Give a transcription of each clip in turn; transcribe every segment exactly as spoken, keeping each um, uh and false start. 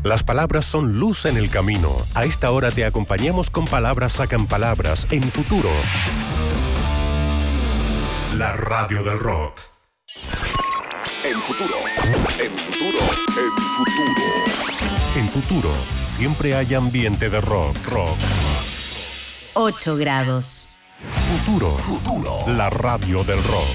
Las palabras son luz en el camino. A esta hora te acompañamos con Palabras Sacan Palabras en Futuro. La radio del rock. En Futuro, en Futuro, en Futuro. En Futuro, siempre hay ambiente de rock, rock. ocho grados. Futuro, Futuro, la radio del rock.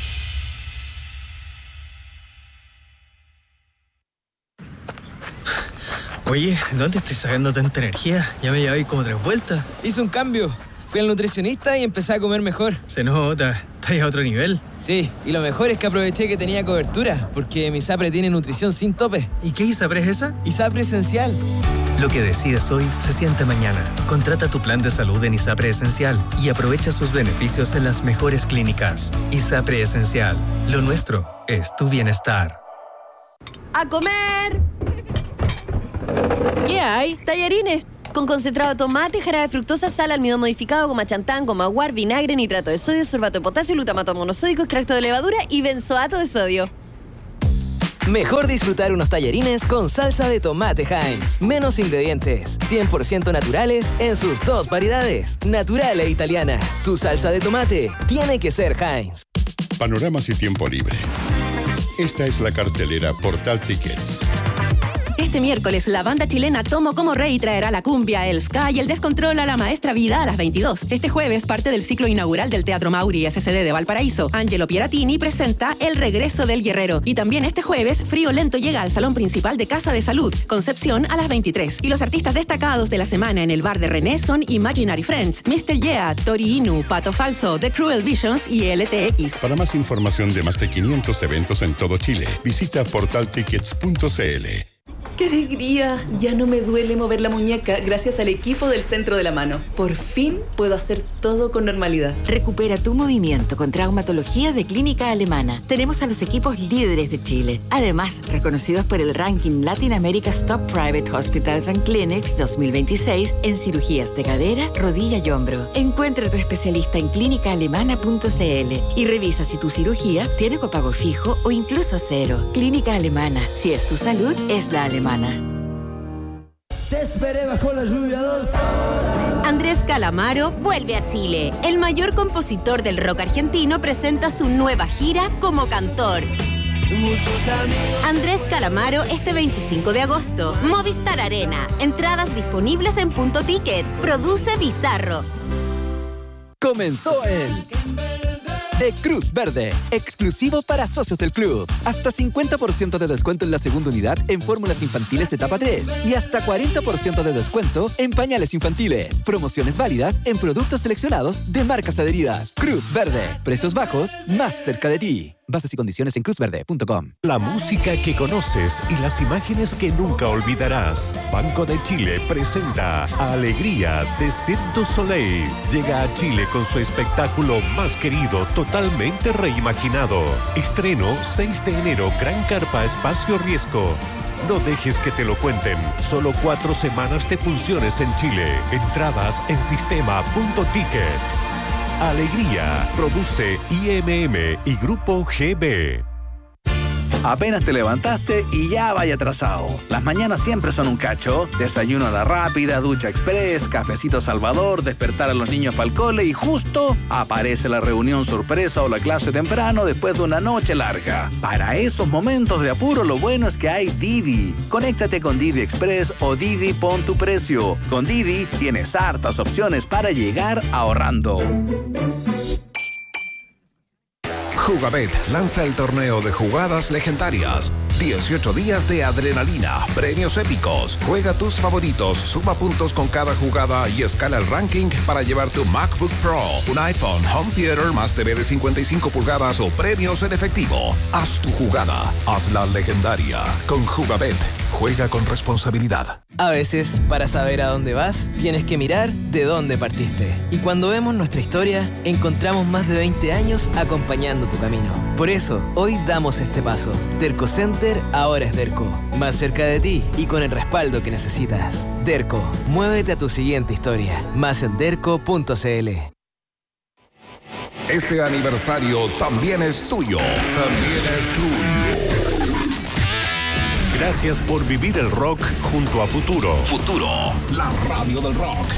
Oye, ¿dónde estoy sacando tanta energía? Ya me llevé como tres vueltas. Hice un cambio. Fui al nutricionista y empecé a comer mejor. Se nota, estás a otro nivel. Sí, y lo mejor es que aproveché que tenía cobertura, porque mi ISAPRE tiene nutrición sin tope. ¿Y qué ISAPRE es esa? ISAPRE Esencial. Lo que decides hoy se siente mañana. Contrata tu plan de salud en ISAPRE Esencial y aprovecha sus beneficios en las mejores clínicas. ISAPRE Esencial. Lo nuestro es tu bienestar. ¡A comer! ¿Qué hay? Tallarines. Con concentrado de tomate, jarabe de fructosa, sal, almidón modificado, goma chantán, goma guar, vinagre, nitrato de sodio, sorbato de potasio, glutamato monosódico, extracto de levadura y benzoato de sodio. Mejor disfrutar unos tallarines con salsa de tomate Heinz. Menos ingredientes, cien por ciento naturales en sus dos variedades, natural e italiana. Tu salsa de tomate tiene que ser Heinz. Panoramas y tiempo libre. Esta es la cartelera Portal Tickets. Este miércoles, la banda chilena Tomo como Rey traerá la cumbia, el ska y el descontrol a la maestra Vida a las veintidós. Este jueves, parte del ciclo inaugural del Teatro Mauri S C D de Valparaíso. Angelo Pieratini presenta El regreso del guerrero. Y también este jueves, Frío Lento llega al salón principal de Casa de Salud, Concepción, a las veintitrés. Y los artistas destacados de la semana en el bar de René son Imaginary Friends, mister Yeah, Tori Inu, Pato Falso, The Cruel Visions y L T X. Para más información de más de quinientos eventos en todo Chile, visita portal tickets punto c l. ¡Qué alegría! Ya no me duele mover la muñeca gracias al equipo del Centro de la Mano. Por fin puedo hacer todo con normalidad. Recupera tu movimiento con traumatología de Clínica Alemana. Tenemos a los equipos líderes de Chile. Además, reconocidos por el ranking Latin America's Top Private Hospitals and Clinics dos mil veintiséis en cirugías de cadera, rodilla y hombro. Encuentra a tu especialista en clínica alemana punto c l y revisa si tu cirugía tiene copago fijo o incluso cero. Clínica Alemana. Si es tu salud, es la alemana. Te esperé bajo la lluvia dos. Andrés Calamaro vuelve a Chile. El mayor compositor del rock argentino presenta su nueva gira como cantor. Andrés Calamaro este veinticinco de agosto. Movistar Arena. Entradas disponibles en Punto Ticket. Produce Bizarro. Comenzó el de Cruz Verde, exclusivo para socios del club. Hasta cincuenta por ciento de descuento en la segunda unidad en fórmulas infantiles etapa tres y hasta cuarenta por ciento de descuento en pañales infantiles. Promociones válidas en productos seleccionados de marcas adheridas. Cruz Verde, precios bajos, más cerca de ti. Bases y condiciones en cruz verde punto com. La música que conoces y las imágenes que nunca olvidarás. Banco de Chile presenta Alegría de Cirque du Soleil. Llega a Chile con su espectáculo más querido, totalmente reimaginado. Estreno seis de enero, Gran Carpa Espacio Riesgo. No dejes que te lo cuenten. Solo cuatro semanas de funciones en Chile. Entradas en sistema punto ticket. Alegría, produce I M M y Grupo G B. Apenas te levantaste y ya vaya atrasado. Las mañanas siempre son un cacho. Desayuno a la rápida, ducha express, cafecito Salvador, despertar a los niños para el cole y justo aparece la reunión sorpresa o la clase temprano después de una noche larga. Para esos momentos de apuro, lo bueno es que hay Didi. Conéctate con Didi Express o Didi Pon tu Precio. Con Didi tienes hartas opciones para llegar ahorrando. Jugabet lanza el torneo de jugadas legendarias. dieciocho días de adrenalina, premios épicos. Juega tus favoritos, suma puntos con cada jugada y escala el ranking para llevar tu MacBook Pro, un iPhone, Home Theater más T V de cincuenta y cinco pulgadas o premios en efectivo. Haz tu jugada, hazla legendaria. Con Jugabet, juega con responsabilidad. A veces, para saber a dónde vas, tienes que mirar de dónde partiste. Y cuando vemos nuestra historia, encontramos más de veinte años acompañando tu camino. Por eso, hoy damos este paso. Derco Center ahora es Derco. Más cerca de ti y con el respaldo que necesitas. Derco, muévete a tu siguiente historia. Más en derco punto c l. Este aniversario también es tuyo. También es tuyo. Gracias por vivir el rock junto a Futuro. Futuro, la radio del rock.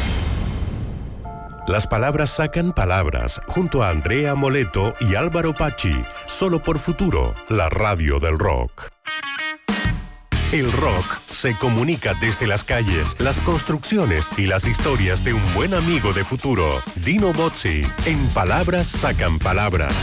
Las palabras sacan palabras, junto a Andrea Moleto y Álvaro Pachi, solo por Futuro, la radio del rock. El rock se comunica desde las calles, las construcciones y las historias de un buen amigo de Futuro, Dino Bozzi, en Palabras sacan palabras.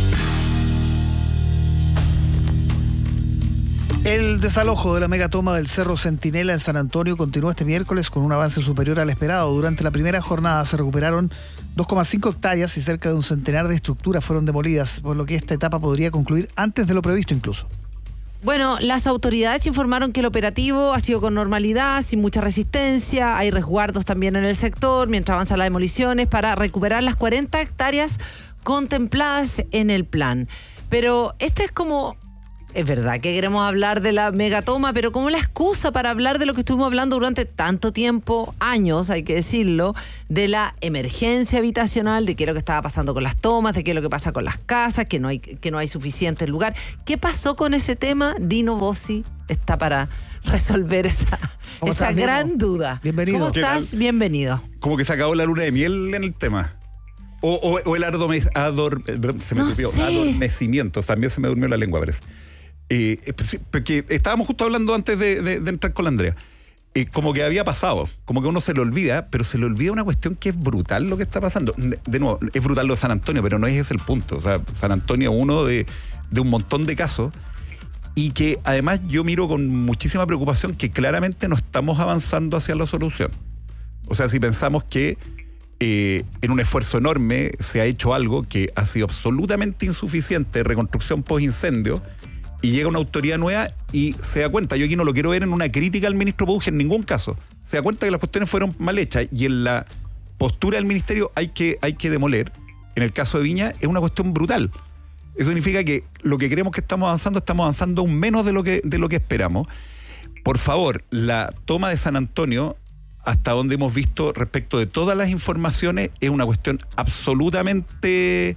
El desalojo de la megatoma del Cerro Centinela en San Antonio continuó este miércoles con un avance superior al esperado. Durante la primera jornada se recuperaron dos coma cinco hectáreas y cerca de un centenar de estructuras fueron demolidas, por lo que esta etapa podría concluir antes de lo previsto incluso. Bueno, las autoridades informaron que el operativo ha sido con normalidad, sin mucha resistencia. Hay resguardos también en el sector mientras avanzan las demoliciones para recuperar las cuarenta hectáreas contempladas en el plan. Pero este es como... Es verdad que queremos hablar de la megatoma, pero como la excusa para hablar de lo que estuvimos hablando durante tanto tiempo, años, hay que decirlo, de la emergencia habitacional, de qué es lo que estaba pasando con las tomas, de qué es lo que pasa con las casas, que no hay, que no hay suficiente lugar. ¿Qué pasó con ese tema? Dino Bozzi está para resolver esa, esa estás, gran Dino? duda. Bienvenido. ¿Cómo estás? Bienvenido. Como que se acabó la luna de miel en el tema. O, o, o el adorme, ador, se me no durmió, sé. adormecimientos, también se me durmió la lengua, parece. Eh, porque estábamos justo hablando antes de, de, de entrar con la Andrea, eh, como que había pasado, como que uno se le olvida, pero se le olvida una cuestión que es brutal lo que está pasando. De nuevo, es brutal lo de San Antonio, pero no es ese el punto. O sea, San Antonio es uno de, de un montón de casos y que además yo miro con muchísima preocupación que claramente no estamos avanzando hacia la solución. O sea, si pensamos que eh, en un esfuerzo enorme se ha hecho algo que ha sido absolutamente insuficiente, reconstrucción post-incendio, y llega una autoridad nueva y se da cuenta, yo aquí no lo quiero ver en una crítica al ministro Pouge en ningún caso, se da cuenta que las cuestiones fueron mal hechas y en la postura del ministerio hay que, hay que demoler. En el caso de Viña es una cuestión brutal. Eso significa que lo que creemos que estamos avanzando, estamos avanzando aún menos de lo que, de lo que esperamos. Por favor, la toma de San Antonio, hasta donde hemos visto respecto de todas las informaciones, es una cuestión absolutamente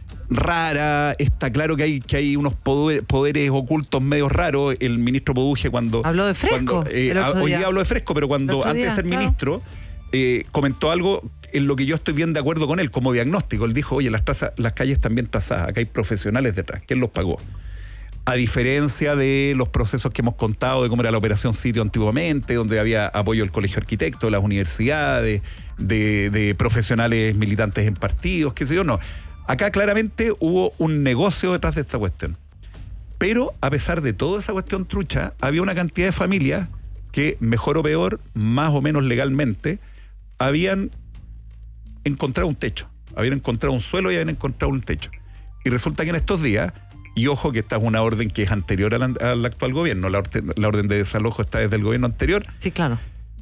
rara. Está claro que hay, que hay unos poder, poderes ocultos medios raros. El ministro Poduje cuando... Habló de Fresco. Cuando, eh, hoy día habló de Fresco, pero cuando antes día, de ser claro. ministro, eh, comentó algo en lo que yo estoy bien de acuerdo con él, como diagnóstico. Él dijo, oye, las, trazas, las calles están bien trazadas, acá hay profesionales detrás. ¿Quién los pagó? A diferencia de los procesos que hemos contado de cómo era la operación Sitio antiguamente, donde había apoyo del Colegio de Arquitectos, las universidades, de, de profesionales militantes en partidos, qué sé yo, no. Acá claramente hubo un negocio detrás de esta cuestión. Pero a pesar de toda esa cuestión trucha, había una cantidad de familias que, mejor o peor, más o menos legalmente, habían encontrado un techo. Habían encontrado un suelo y habían encontrado un techo. Y resulta que en estos días, y ojo que esta es una orden que es anterior al, al actual gobierno, la orden, la orden de desalojo está desde el gobierno anterior. Sí, claro.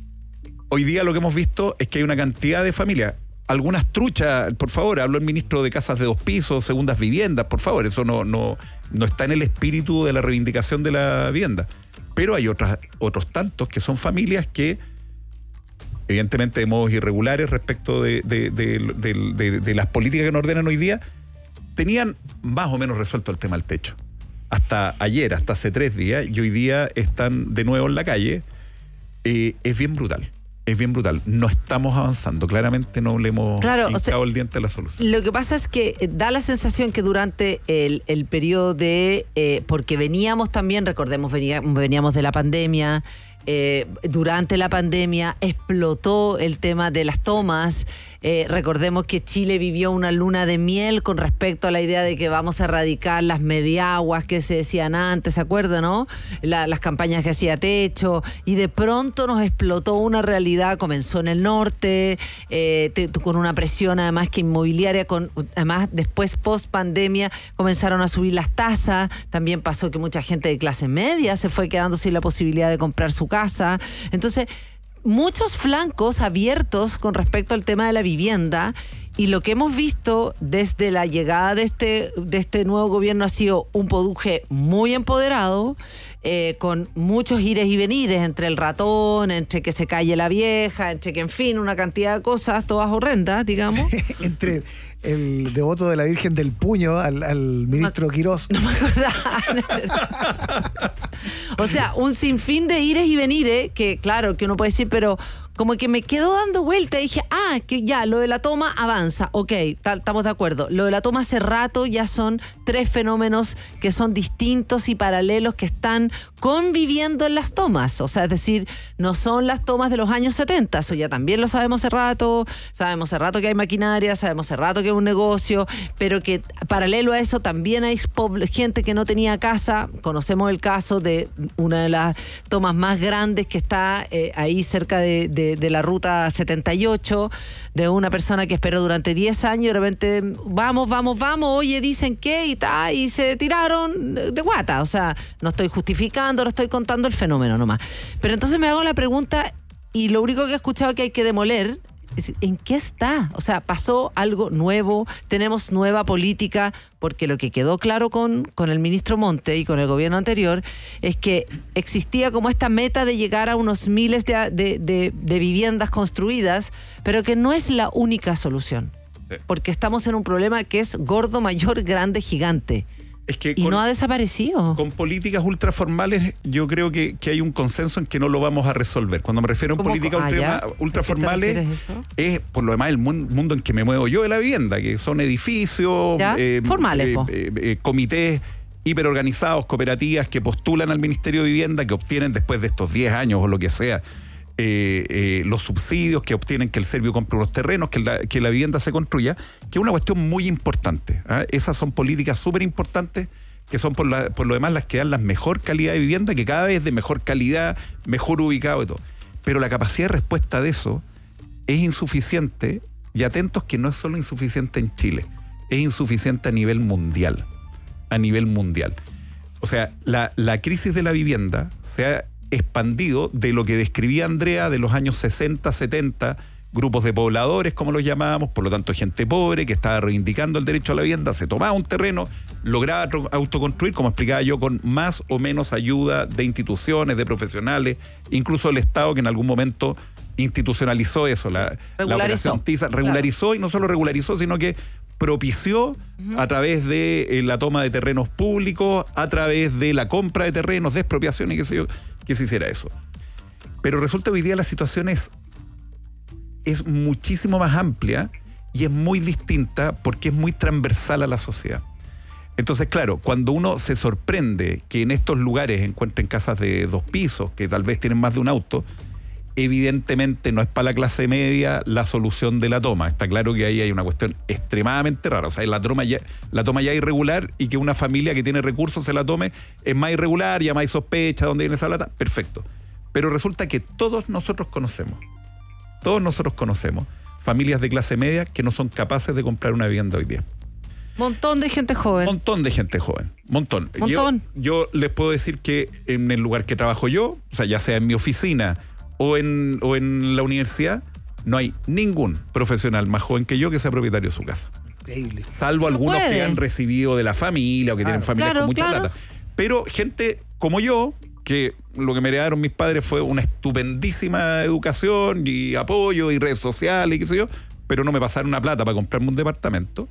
Hoy día lo que hemos visto es que hay una cantidad de familias, algunas truchas, por favor, habló el ministro de casas de dos pisos, segundas viviendas, por favor, eso no, no, no está en el espíritu de la reivindicación de la vivienda. Pero hay otras, otros tantos que son familias que, evidentemente de modos irregulares respecto de, de, de, de, de, de las políticas que nos ordenan hoy día, tenían más o menos resuelto el tema del techo. Hasta ayer, hasta hace tres días, y hoy día están de nuevo en la calle. Eh, es bien brutal. Es bien brutal. No estamos avanzando. Claramente no le hemos claro, hincado o sea, el diente a la solución. Lo que pasa es que da la sensación que durante el, el periodo de... Eh, porque veníamos también, recordemos, veníamos, veníamos de la pandemia. Eh, durante la pandemia explotó el tema de las tomas. Eh, recordemos que Chile vivió una luna de miel con respecto a la idea de que vamos a erradicar las mediaguas que se decían antes, ¿se acuerdan, no? La, las campañas que hacía Techo, y de pronto nos explotó una realidad, comenzó en el norte, eh, te, con una presión además que inmobiliaria, con, además después post pandemia comenzaron a subir las tasas, también pasó que mucha gente de clase media se fue quedando sin la posibilidad de comprar su casa, entonces muchos flancos abiertos con respecto al tema de la vivienda, Y lo que hemos visto desde la llegada de este, de este nuevo gobierno ha sido un Poduje muy empoderado, eh, con muchos ires y venires entre el ratón, entre que se calle la vieja, entre que, en fin, una cantidad de cosas, todas horrendas, digamos. Entre el devoto de la Virgen del Puño al, al ministro no, Quirós. No me acordaba. O sea, un sinfín de ires y venires que, claro, que uno puede decir, pero como que me quedo dando vuelta y dije, ah, que ya, lo de la toma avanza, ok, estamos de acuerdo. Lo de la toma hace rato ya son tres fenómenos que son distintos y paralelos que están conviviendo en las tomas. O sea, es decir, no son las tomas de los años setenta, eso ya también lo sabemos hace rato, sabemos hace rato que hay maquinaria, sabemos hace rato que es un negocio, pero que paralelo a eso también hay gente que no tenía casa. Conocemos el caso de una de las tomas más grandes que está eh, ahí cerca de, de De, de la ruta setenta y ocho, de una persona que esperó durante diez años y de repente, vamos, vamos, vamos, oye, dicen que y tal, y se tiraron de, de guata. O sea, no estoy justificando, no estoy contando el fenómeno nomás. Pero entonces me hago la pregunta, y lo único que he escuchado que hay que demoler, ¿en qué está? O sea, pasó algo nuevo, tenemos nueva política, porque lo que quedó claro con, con el ministro Monte y con el gobierno anterior es que existía como esta meta de llegar a unos miles de, de, de, de viviendas construidas, pero que no es la única solución. Sí. Porque estamos en un problema que es gordo, mayor, grande, gigante. Es que y con, no ha desaparecido. Con políticas ultraformales yo creo que, que hay un consenso en que no lo vamos a resolver. Cuando me refiero a políticas ah, ultra, ultraformales, es por lo demás el mundo en que me muevo yo de la vivienda, que son edificios, eh, formales, eh, eh, eh, comités hiperorganizados, cooperativas que postulan al Ministerio de Vivienda, que obtienen después de estos diez años o lo que sea, Eh, eh, los subsidios que obtienen, que el Servio compre unos terrenos, que la, que la vivienda se construya, que es una cuestión muy importante. ¿eh? Esas son políticas súper importantes, que son por, la, por lo demás las que dan la mejor calidad de vivienda, que cada vez es de mejor calidad, mejor ubicado y todo. Pero la capacidad de respuesta de eso es insuficiente, y atentos que no es solo insuficiente en Chile, es insuficiente a nivel mundial. A nivel mundial. O sea, la, la crisis de la vivienda se ha expandido de lo que describía Andrea de los años sesenta, setenta, grupos de pobladores, como los llamábamos, por lo tanto gente pobre que estaba reivindicando el derecho a la vivienda, se tomaba un terreno, lograba autoconstruir, como explicaba yo, con más o menos ayuda de instituciones, de profesionales, incluso el Estado, que en algún momento institucionalizó eso, la, la operación Tiza, regularizó, claro. Y no solo regularizó, sino que propició uh-huh. a través de eh, la toma de terrenos públicos, a través de la compra de terrenos, de expropiación y qué sé yo, que se hiciera eso. Pero resulta que hoy día la situación es, es muchísimo más amplia y es muy distinta porque es muy transversal a la sociedad. Entonces, claro, cuando uno se sorprende que en estos lugares encuentren casas de dos pisos, que tal vez tienen más de un auto, evidentemente no es para la clase media la solución de la toma. Está claro que ahí hay una cuestión extremadamente rara. O sea, la toma ya, la toma ya irregular, y que una familia que tiene recursos se la tome es más irregular, ya más hay sospecha, ¿dónde viene esa plata? Perfecto. Pero resulta que todos nosotros conocemos, todos nosotros conocemos familias de clase media que no son capaces de comprar una vivienda hoy día. Montón de gente joven. Montón de gente joven. Montón. Montón. Yo, yo les puedo decir que en el lugar que trabajo yo, o sea, ya sea en mi oficina o en, o en la universidad, no hay ningún profesional más joven que yo que sea propietario de su casa. Increíble. Salvo no algunos puede. que han recibido de la familia o que claro. tienen familias claro, con mucha claro. plata. Pero gente como yo, que lo que me heredaron mis padres fue una estupendísima educación y apoyo y redes sociales y qué sé yo, pero no me pasaron una plata para comprarme un departamento.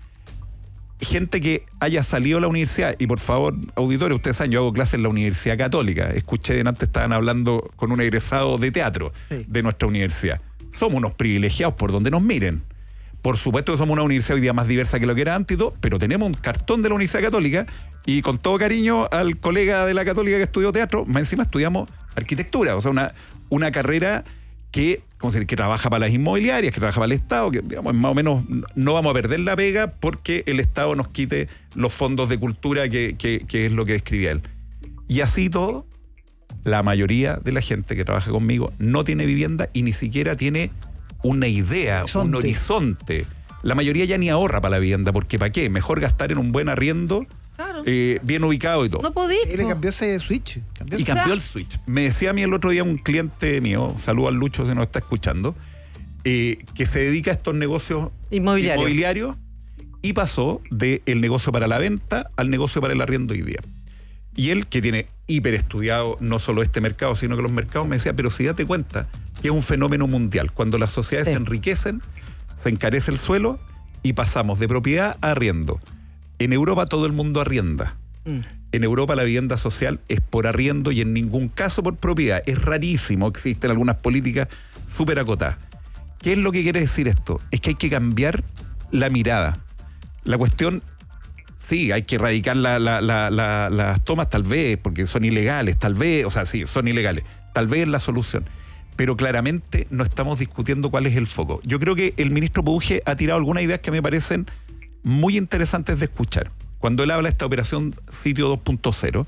Gente que haya salido de la universidad, y por favor, auditores, ustedes saben, yo hago clases en la Universidad Católica. Escuché, antes estaban hablando con un egresado de teatro sí. de nuestra universidad. Somos unos privilegiados por donde nos miren. Por supuesto que somos una universidad hoy día más diversa que lo que era antes y todo, pero tenemos un cartón de la Universidad Católica, y con todo cariño al colega de la Católica que estudió teatro, más encima estudiamos arquitectura, o sea, una, una carrera que, ¿cómo se dice?, que trabaja para las inmobiliarias, que trabaja para el Estado, que digamos, más o menos no vamos a perder la pega porque el Estado nos quite los fondos de cultura, que, que, que es lo que describía él. Y así todo, la mayoría de la gente que trabaja conmigo no tiene vivienda y ni siquiera tiene una idea, horizonte. un horizonte. La mayoría ya ni ahorra para la vivienda, porque ¿para qué? Mejor gastar en un buen arriendo, claro. eh, bien ubicado y todo. No podí. Y le cambió ese switch. Cambió y ese... cambió el switch. Me decía a mí el otro día un cliente mío, saludo al Lucho si nos está escuchando, eh, que se dedica a estos negocios inmobiliario. inmobiliario y pasó del negocio para la venta al negocio para el arriendo hoy día. Y él, que tiene hiper estudiado no solo este mercado, sino que los mercados, me decía, pero si date cuenta que es un fenómeno mundial. Cuando las sociedades Sí. se enriquecen, se encarece el suelo y pasamos de propiedad a arriendo. En Europa todo el mundo arrienda. Mm. En Europa la vivienda social es por arriendo y en ningún caso por propiedad. Es rarísimo, existen algunas políticas súper acotadas. ¿Qué es lo que quiere decir esto? Es que hay que cambiar la mirada. La cuestión, sí, hay que erradicar la, la, la, la, las tomas tal vez, porque son ilegales, tal vez, o sea, sí, son ilegales. Tal vez es la solución. Pero claramente no estamos discutiendo cuál es el foco. Yo creo que el ministro Pouge ha tirado algunas ideas que me parecen muy interesantes de escuchar. Cuando él habla de esta operación sitio dos punto cero,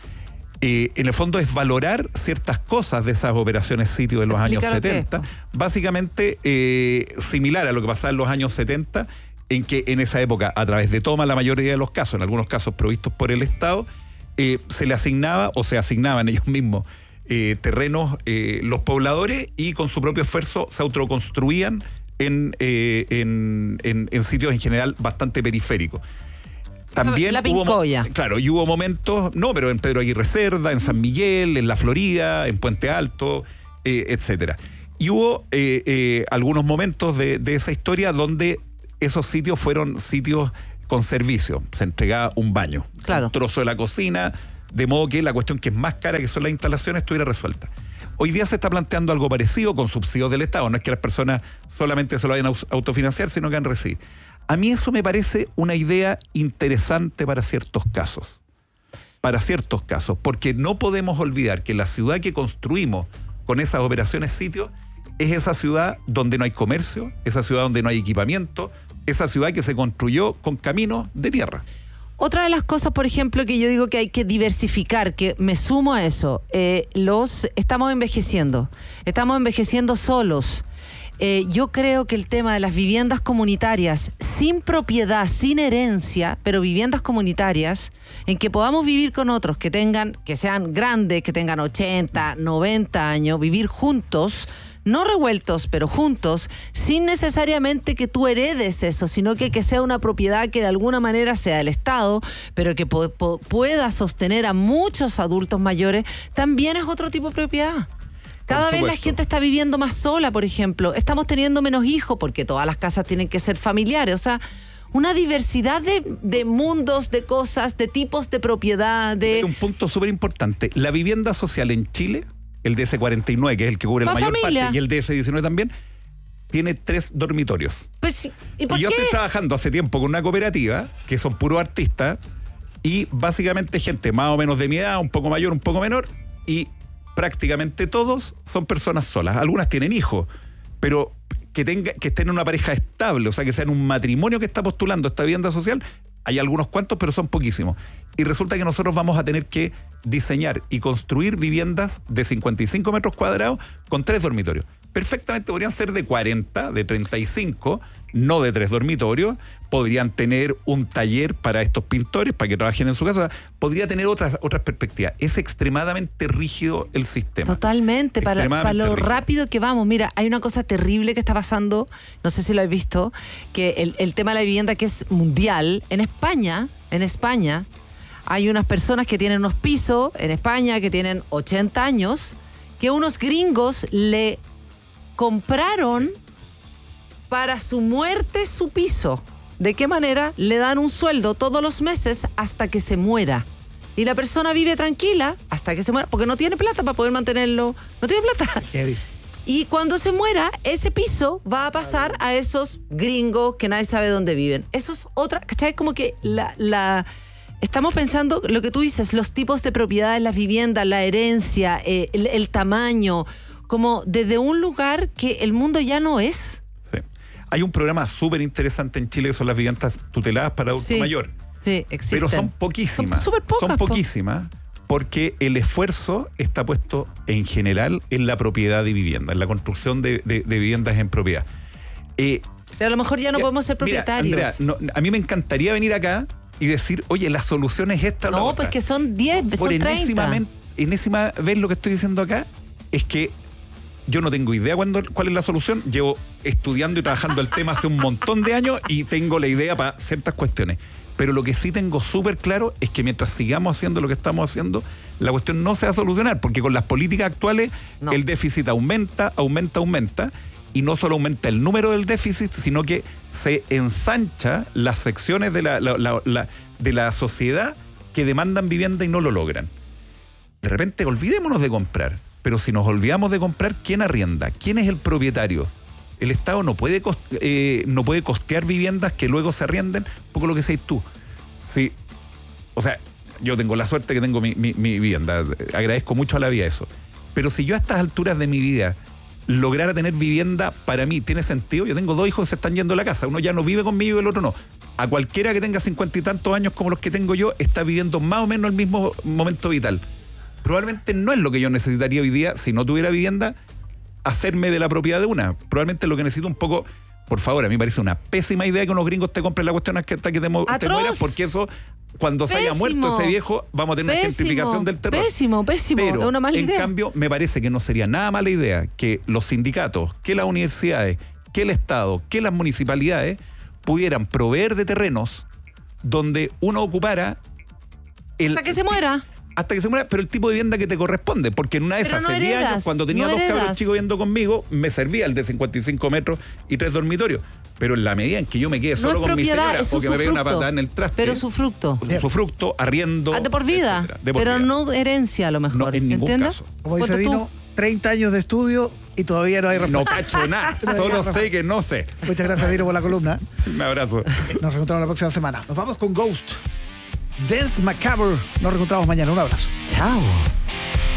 eh, en el fondo es valorar ciertas cosas de esas operaciones sitio de los años setenta, básicamente eh, similar a lo que pasaba en los años setenta, en que en esa época, a través de toma, la mayoría de los casos, en algunos casos provistos por el Estado, eh, se le asignaba o se asignaban ellos mismos eh, terrenos eh, los pobladores y con su propio esfuerzo se autoconstruían en, eh, en, en, en sitios en general bastante periféricos. También la hubo, Pincoya. claro, y hubo momentos, no, pero en Pedro Aguirre Cerda, en San Miguel, en La Florida, en Puente Alto, eh, etcétera. Y hubo eh, eh, algunos momentos de, de esa historia donde esos sitios fueron sitios con servicio. Se entregaba un baño, Claro. un trozo de la cocina, de modo que la cuestión que es más cara, que son las instalaciones, estuviera resuelta. Hoy día se está planteando algo parecido con subsidios del Estado. No es que las personas solamente se lo vayan a autofinanciar, sino que van a recibir. A mí eso me parece una idea interesante para ciertos casos. Para ciertos casos. Porque no podemos olvidar que la ciudad que construimos con esas operaciones sitios es esa ciudad donde no hay comercio, esa ciudad donde no hay equipamiento, esa ciudad que se construyó con caminos de tierra. Otra de las cosas, por ejemplo, que yo digo que hay que diversificar, que me sumo a eso, eh, los estamos envejeciendo, estamos envejeciendo solos. Eh, yo creo que el tema de las viviendas comunitarias, sin propiedad, sin herencia, pero viviendas comunitarias, en que podamos vivir con otros que tengan, que sean grandes, que tengan ochenta, noventa años, vivir juntos, no revueltos, pero juntos, sin necesariamente que tú heredes eso, sino que, que sea una propiedad que de alguna manera sea del Estado, pero que po- po- pueda sostener a muchos adultos mayores, también es otro tipo de propiedad. Cada vez la gente está viviendo más sola, por ejemplo. Estamos teniendo menos hijos porque todas las casas tienen que ser familiares. O sea, una diversidad de, de mundos, de cosas, de tipos de propiedad. De... Hay un punto súper importante. La vivienda social en Chile, el D S cuarenta y nueve, que es el que cubre la Más mayor familia. parte, y el D S diecinueve también, tiene tres dormitorios. Pues, ¿y por y yo qué? estoy trabajando hace tiempo con una cooperativa, que son puros artistas, y básicamente gente más o menos de mi edad, un poco mayor, un poco menor, y prácticamente todos son personas solas. Algunas tienen hijos, pero que tenga, que estén en una pareja estable, o sea, que sean un matrimonio que está postulando esta vivienda social, hay algunos cuantos, pero son poquísimos. Y resulta que nosotros vamos a tener que diseñar y construir viviendas de cincuenta y cinco metros cuadrados con tres dormitorios. Perfectamente podrían ser de cuarenta, de treinta y cinco, no de tres dormitorios. Podrían tener un taller para estos pintores, para que trabajen en su casa. Podría tener otras, otras perspectivas. Es extremadamente rígido el sistema. Totalmente, para, para Extremadamente lo rígido. rápido que vamos. Mira, hay una cosa terrible que está pasando, no sé si lo has visto, que el, el tema de la vivienda que es mundial, en España, en España, hay unas personas que tienen unos pisos, en España, que tienen ochenta años, que unos gringos le compraron para su muerte su piso. ¿De qué manera? Le dan un sueldo todos los meses hasta que se muera. Y la persona vive tranquila hasta que se muera, porque no tiene plata para poder mantenerlo. No tiene plata. Y cuando se muera, ese piso va a pasar a esos gringos que nadie sabe dónde viven. Eso es otra, ¿cachai? Como que la, la estamos pensando lo que tú dices, los tipos de propiedades, las viviendas, la herencia, eh, el, el tamaño, como desde un lugar que el mundo ya no es. Sí. Hay un programa súper interesante en Chile que son las viviendas tuteladas para adulto Sí. mayor. Sí, existen. Pero son poquísimas. Son súper pocas, Son po. poquísimas porque el esfuerzo está puesto en general en la propiedad de vivienda, en la construcción de, de- de viviendas en propiedad. Eh, Pero a lo mejor ya no mira, podemos ser mira, propietarios. Andrea, no, a mí me encantaría venir acá y decir, oye, la solución es esta o la No, otra. pues que son diez, Por son treinta. enésima, men- enésima vez lo que estoy diciendo acá es que Yo no tengo idea cuándo, cuál es la solución. Llevo estudiando y trabajando el tema hace un montón de años y tengo la idea para ciertas cuestiones. Pero lo que sí tengo súper claro es que mientras sigamos haciendo lo que estamos haciendo, la cuestión no se va a solucionar, porque con las políticas actuales no. El déficit aumenta, aumenta, aumenta, y no solo aumenta el número del déficit, sino que se ensancha las secciones de la, la, la, la, de la sociedad que demandan vivienda y no lo logran. De repente olvidémonos de comprar. Pero si nos olvidamos de comprar, ¿quién arrienda? ¿Quién es el propietario? El Estado no puede, cost- eh, no puede costear viviendas que luego se arrienden, un poco lo que decís tú. Sí, o sea, yo tengo la suerte que tengo mi, mi, mi vivienda, agradezco mucho a la vida eso. Pero si yo a estas alturas de mi vida lograra tener vivienda, para mí tiene sentido. Yo tengo dos hijos que se están yendo a la casa, uno ya no vive conmigo y el otro no. A cualquiera que tenga cincuenta y tantos años como los que tengo yo, está viviendo más o menos el mismo momento vital. Probablemente no es lo que yo necesitaría hoy día, si no tuviera vivienda, hacerme de la propiedad de una. Probablemente lo que necesito un poco, por favor, a mí me parece una pésima idea que unos gringos te compren la cuestión hasta que te, mo- te mueras, porque eso, cuando se haya muerto ese viejo, vamos a tener Pésimo. una gentrificación del terror. Pésimo, pésimo, Pero, es una mala en idea. cambio, me parece que no sería nada mala idea que los sindicatos, que las universidades, que el Estado, que las municipalidades pudieran proveer de terrenos donde uno ocupara el... Hasta que se muera. Hasta que se muera, pero el tipo de vivienda que te corresponde, porque en una de esas, no hace diez heredas, años, cuando tenía no dos heredas. cabros chicos viviendo conmigo, me servía el de cincuenta y cinco metros y tres dormitorios. Pero en la medida en que yo me quede No solo es con mi propiedad, señora eso o que es me pegue una usufructo. patada en el traste. Pero su fruto. Su fruto, arriendo. Ah, de por vida. etcétera, de por pero vida. no herencia a lo mejor. No, en ningún ¿entiendes? caso. Como dice Ponte tú. Dino, treinta años de estudio y todavía no hay respuesta. No cacho nada, solo sé que no sé. Muchas gracias, Dino, por la columna. Un abrazo. Nos reencontramos la próxima semana. Nos vamos con Ghost. Dance Macabre. Nos reencontramos mañana. Un abrazo. Chao.